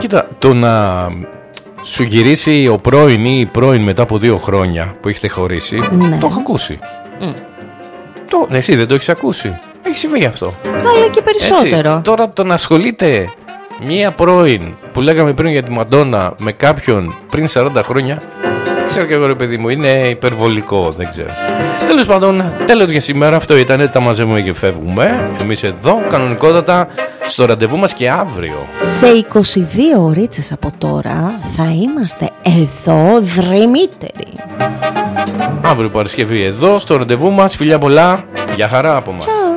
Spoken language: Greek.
Κοίτα, το να σου γυρίσει ο πρώην ή η πρώην μετά από 2 χρόνια που έχετε χωρίσει, Ναι. το έχω ακούσει. Εσύ δεν το έχεις ακούσει? Έχει συμβεί αυτό. Καλά και περισσότερο. Έτσι, τώρα το να ασχολείται μία πρώην που λέγαμε πριν για τη Μαντόνα με κάποιον πριν 40 χρόνια, ξέρω και εγώ ρε παιδί μου, είναι υπερβολικό, δεν ξέρω. Τέλος πάντων, τέλος για σήμερα. Αυτό ήταν, τα μαζεύουμε και φεύγουμε. Εμείς εδώ, κανονικότατα, στο ραντεβού μας και αύριο. Σε 22 ωρίτσες από τώρα θα είμαστε εδώ δρυμύτεροι. Αύριο Παρασκευή εδώ, στο ραντεβού μας. Φιλιά πολλά, για χαρά από μας.